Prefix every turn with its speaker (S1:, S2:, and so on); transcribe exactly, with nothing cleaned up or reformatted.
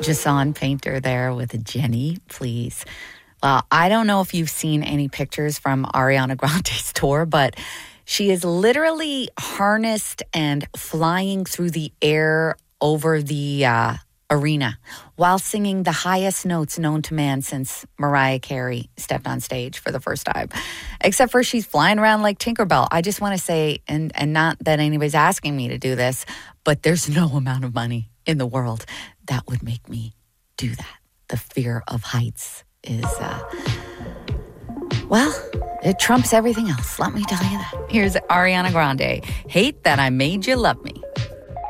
S1: Jason Painter there with Jenny, please. Well, I don't know if you've seen any pictures from Ariana Grande's tour, but she is literally harnessed and flying through the air over the uh, arena while singing the highest notes known to man since Mariah Carey stepped on stage for the first time. Except for she's flying around like Tinkerbell. I just want to say, and, and not that anybody's asking me to do this, but there's no amount of money in the world that would make me do that. The fear of heights is, uh, well, it trumps everything else. Let me tell you that. Here's Ariana Grande. Hate That I Made You Love Me.